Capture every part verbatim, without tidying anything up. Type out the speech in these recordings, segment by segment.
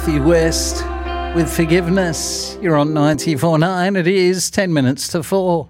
West with Forgiveness. You're on ninety-four point nine. It is ten minutes to four.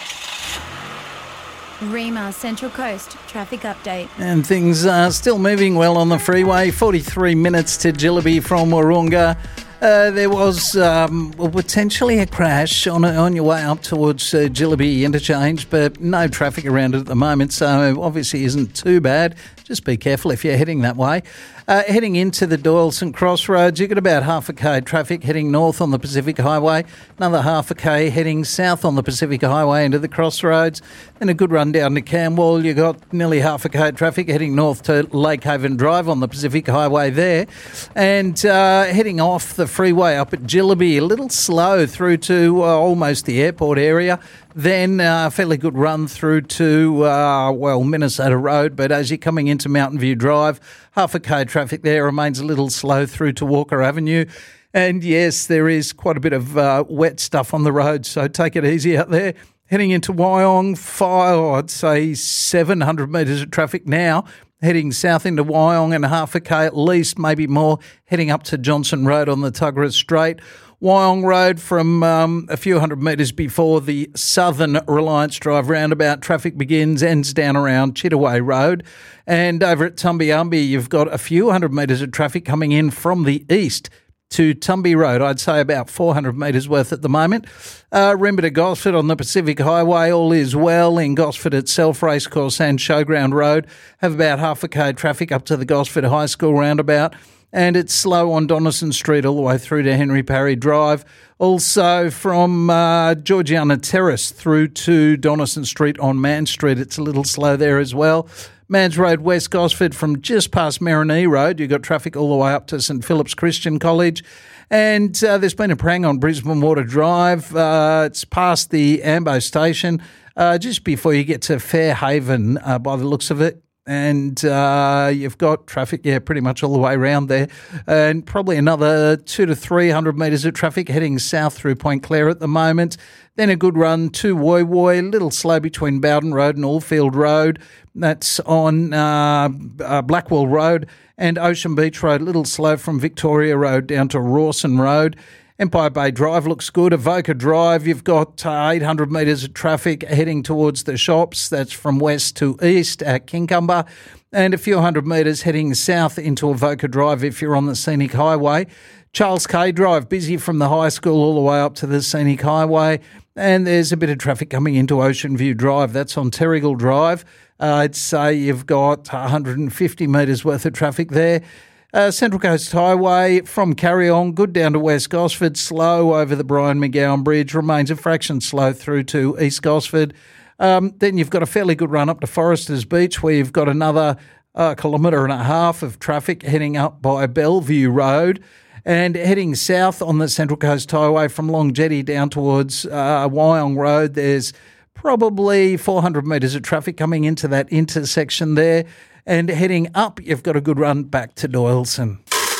Rima Central Coast traffic update. And things are still moving well on the freeway. forty-three minutes to Jillaby from Wahroonga. Uh, there was um, well, potentially a crash on on your way up towards uh, Jillaby interchange, but no traffic around it at the moment, so obviously isn't too bad. Just be careful if you're heading that way. Uh, heading into the Doyleson Crossroads, you've got about half a K traffic heading north on the Pacific Highway, another half a K heading south on the Pacific Highway into the Crossroads, then a good run down to Camwell. You've got nearly half a K traffic heading north to Lake Haven Drive on the Pacific Highway there, and uh, heading off the freeway up at Jillaby, a little slow through to uh, almost the airport area. Then a uh, fairly good run through to, uh, well, Minnesota Road. But as you're coming into Mountain View Drive, half a K traffic there remains a little slow through to Walker Avenue. And yes, there is quite a bit of uh, wet stuff on the road, so take it easy out there. Heading into Wyong, fire, I'd say seven hundred metres of traffic now. Heading south into Wyong and half a K at least, maybe more, heading up to Johnson Road on the Tuggerah Strait. Wyong Road from um, a few hundred metres before the southern Reliance Drive roundabout. Traffic begins, ends down around Chittaway Road. And over at Tumbyumby, you've got a few hundred metres of traffic coming in from the east to Tumby Road. I'd say about four hundred metres worth at the moment. Uh, Rimba to Gosford on the Pacific Highway, all is well in Gosford itself. Racecourse and Showground Road have about half a K traffic up to the Gosford High School roundabout. And it's slow on Donaldson Street all the way through to Henry Parry Drive. Also from uh, Georgiana Terrace through to Donaldson Street on Man Street, it's a little slow there as well. Mans Road, West Gosford, from just past Marinee Road, you've got traffic all the way up to St Philip's Christian College. And uh, there's been a prang on Brisbane Water Drive. Uh, it's past the Ambo station, uh, just before you get to Fairhaven, uh, by the looks of it. And uh, you've got traffic, yeah, pretty much all the way around there. And probably another two to three hundred metres of traffic heading south through Point Clare at the moment. Then a good run to Woy Woy, a little slow between Bowden Road and Allfield Road. That's on uh, uh, Blackwell Road and Ocean Beach Road, a little slow from Victoria Road down to Rawson Road. Empire Bay Drive looks good. Avoca Drive, you've got uh, eight hundred metres of traffic heading towards the shops. That's from west to east at Kincumber. And a few hundred metres heading south into Avoca Drive if you're on the Scenic Highway. Charles K Drive, busy from the high school all the way up to the Scenic Highway. And there's a bit of traffic coming into Ocean View Drive. That's on Terrigal Drive. Uh, I'd say you've got one hundred fifty metres worth of traffic there. Uh, Central Coast Highway from Carryong, good down to West Gosford, slow over the Brian McGowan Bridge, remains a fraction slow through to East Gosford. Um, then you've got a fairly good run up to Foresters Beach where you've got another uh, kilometre and a half of traffic heading up by Bellevue Road and heading south on the Central Coast Highway from Long Jetty down towards uh, Wyong Road. There's probably four hundred metres of traffic coming into that intersection there. And heading up, you've got a good run back to Doyleson.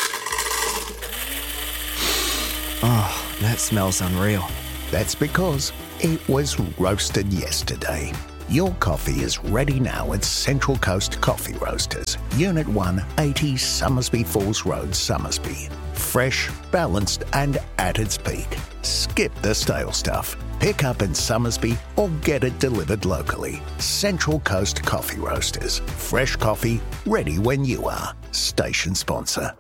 Oh, that smells unreal. That's because it was roasted yesterday. Your coffee is ready now at Central Coast Coffee Roasters, Unit one, eighty Summersby Falls Road, Summersby. Fresh, balanced and at its peak. Skip the stale stuff. Pick up in Summersby or get it delivered locally. Central Coast Coffee Roasters. Fresh coffee, ready when you are. Station sponsor.